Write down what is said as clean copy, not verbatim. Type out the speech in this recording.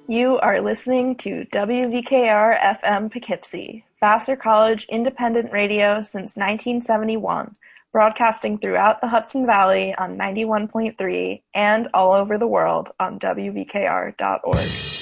You are listening to WVKR-FM Poughkeepsie, Vassar College independent radio since 1971, broadcasting throughout the Hudson Valley on 91.3 and all over the world on WVKR.org.